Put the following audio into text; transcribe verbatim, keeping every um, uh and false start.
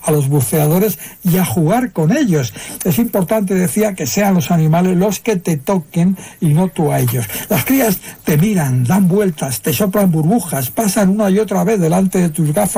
a los buceadores y a jugar con ellos. Es importante, decía, que sean los animales los que te toquen y no tú a ellos. Las crías te miran, dan vueltas, te soplan burbujas, pasan una y otra vez delante de tus gafas